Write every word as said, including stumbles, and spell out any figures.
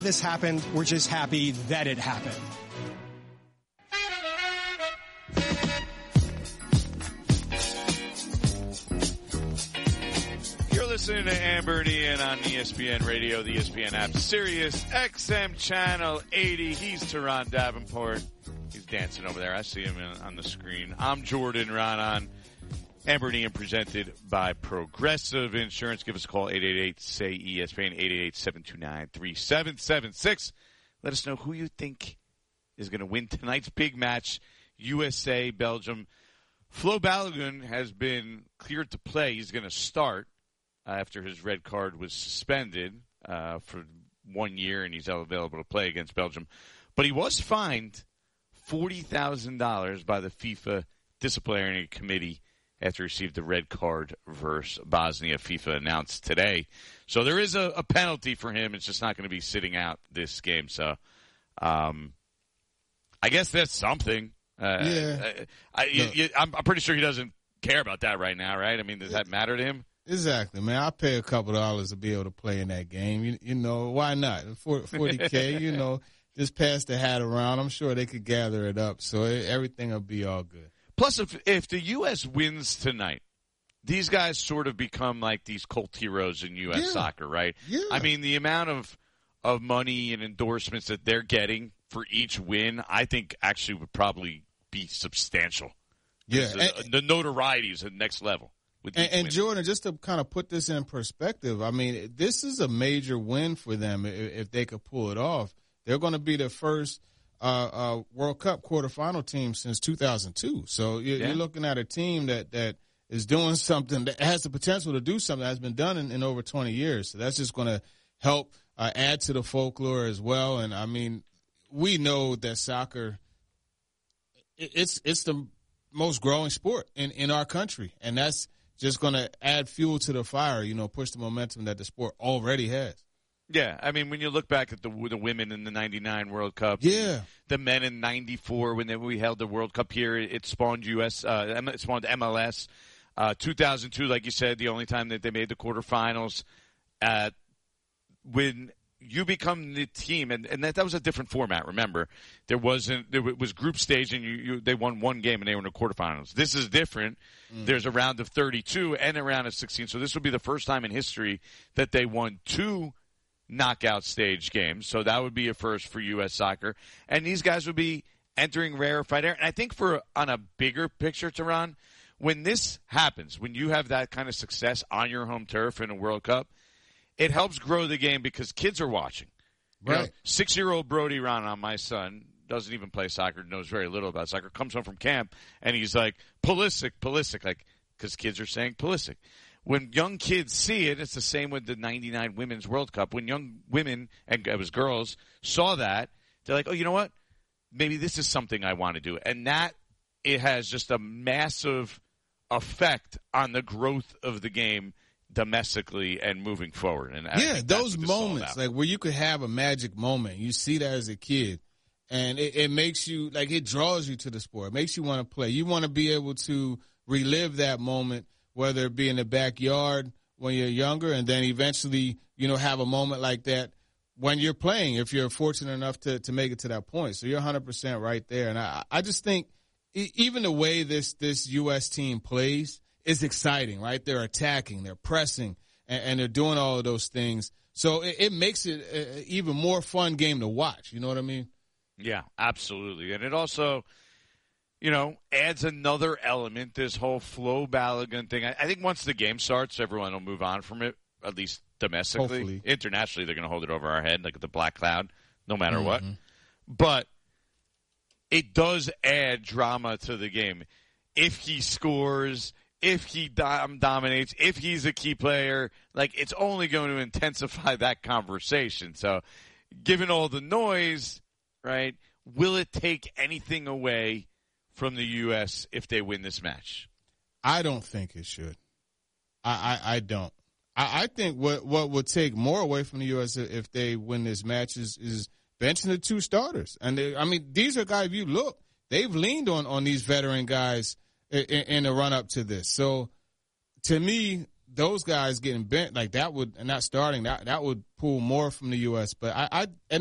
This happened. We're just happy that it happened. You're listening to Amber and Ian on E S P N Radio, the E S P N app, Sirius X M Channel eighty. He's Teron Davenport. He's dancing over there. I see him on the screen. I'm Jordan Raanan. Amber and Ian presented by Progressive Insurance. Give us a call, eight eight eight, S A Y, E S P N, eight eight eight, seven two nine, three seven seven six. Let us know who you think is going to win tonight's big match, U S A, Belgium. Flo Balogun has been cleared to play. He's going to start uh, after his red card was suspended uh, for one year, and he's available to play against Belgium. But he was fined forty thousand dollars by the FIFA Disciplinary Committee after he received the red card versus Bosnia, FIFA announced today. So there is a, a penalty for him. It's just not going to be sitting out this game. So um, I guess that's something. Uh, yeah. I, I, you, you, I'm, I'm pretty sure he doesn't care about that right now, right? I mean, does that matter to him? Exactly, man. I'll pay a couple dollars to be able to play in that game. You, you know, why not? forty K, you know, just pass the hat around. I'm sure they could gather it up. So it, everything will be all good. Plus, if if the U S wins tonight, these guys sort of become like these cult heroes in U S Yeah. soccer, right? Yeah. I mean, the amount of of money and endorsements that they're getting for each win, I think actually would probably be substantial. Yeah. The, And- the notoriety is at the next level. With each And, and win. Jordan, just to kind of put this in perspective, I mean, this is a major win for them if, if they could pull it off. They're going to be the first uh, uh, World Cup quarterfinal team since two thousand two. So you're, Yeah. you're looking at a team that, that is doing something that has the potential to do something that has been done in, in over twenty years. So that's just going to help uh, add to the folklore as well. And, I mean, we know that soccer, it, it's it's the most growing sport in, in our country, and that's just going to add fuel to the fire, you know, push the momentum that the sport already has. Yeah, I mean, when you look back at the the women in the ninety-nine World Cup, Yeah. the men in ninety-four when they, we held the World Cup here, it spawned U S, uh, it spawned M L S. Uh, two thousand two, like you said, the only time that they made the quarterfinals. Uh, when you become the team, and, and that, that was a different format. Remember, there wasn't there was group stage, and you, you they won one game and they were in the quarterfinals. This is different. Mm. There's a round of thirty-two and a round of sixteen. So this would be the first time in history that they won two knockout stage games. So that would be a first for U S soccer. And these guys would be entering rarefied air. And I think for on a bigger picture, Teron, when this happens, when you have that kind of success on your home turf in a World Cup, it helps grow the game because kids are watching. You Right. know, six-year-old Brody Raanan, my son, doesn't even play soccer, knows very little about soccer, comes home from camp, and he's like, Pulisic, Pulisic, like, because kids are saying Pulisic. When young kids see it, it's the same with the ninety-nine Women's World Cup. When young women, and it was girls, saw that, they're like, oh, you know what? Maybe this is something I want to do. And that, it has just a massive effect on the growth of the game domestically and moving forward. And I yeah, think that's those what this is all moments, about. like where you could have a magic moment. You see that as a kid, and it, it makes you, like, it draws you to the sport. It makes you want to play. You want to be able to relive that moment, whether it be in the backyard when you're younger, and then eventually, you know, have a moment like that when you're playing, if you're fortunate enough to, to make it to that point. So you're one hundred percent right there. And I, I just think e- even the way this, this U S team plays is exciting, right? They're attacking, they're pressing, and, and they're doing all of those things. So it, it makes it an even more fun game to watch. You know what I mean? Yeah, absolutely. And it also, you know, adds another element, this whole Flo Balogun thing. I, I think once the game starts, everyone will move on from it, at least domestically. Hopefully. Internationally, they're going to hold it over our head like the black cloud, no matter Mm-hmm. what. But it does add drama to the game. If he scores, if he dom- dominates, if he's a key player, like, it's only going to intensify that conversation. So given all the noise, right, will it take anything away from the U S if they win this match? I don't think it should. I, I, I don't. I, I think what, what would take more away from the U S if they win this match is, is benching the two starters. And they, I mean, these are guys, if you look, they've leaned on, on these veteran guys in, in the run-up to this. So to me, those guys getting bent like that would, and not starting that that would pull more from the U S. But I, I and